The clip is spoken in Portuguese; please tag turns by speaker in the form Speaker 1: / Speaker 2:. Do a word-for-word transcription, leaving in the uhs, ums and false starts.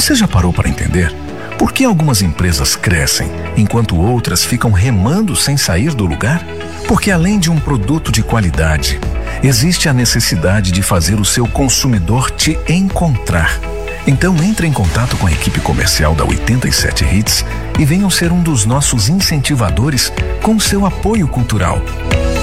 Speaker 1: Você já parou para entender por que algumas empresas crescem enquanto outras ficam remando sem sair do lugar? Porque além de um produto de qualidade, existe a necessidade de fazer o seu consumidor te encontrar. Então entre em contato com a equipe comercial da oitenta e sete Hits e venham ser um dos nossos incentivadores com seu apoio cultural.